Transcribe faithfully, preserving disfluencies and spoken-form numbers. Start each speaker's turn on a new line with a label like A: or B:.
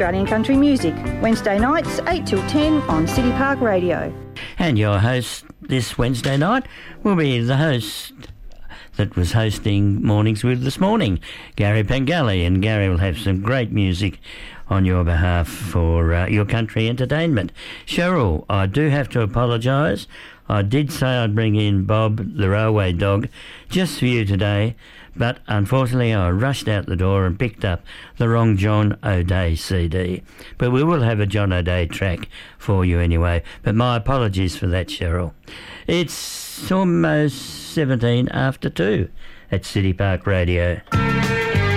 A: Australian country music. Wednesday nights, eight till ten on City Park Radio.
B: And your host this Wednesday night will be the host that was hosting Mornings with This Morning, Gary Pengelly, and Gary will have some great music on your behalf for uh, your country entertainment. Cheryl, I do have to apologise. I did say I'd bring in Bob, the railway dog, just for you today, but unfortunately I rushed out the door and picked up the wrong John O'Day C D. But we will have a John O'Day track for you anyway. But my apologies for that, Cheryl. It's almost seventeen after two at City Park Radio.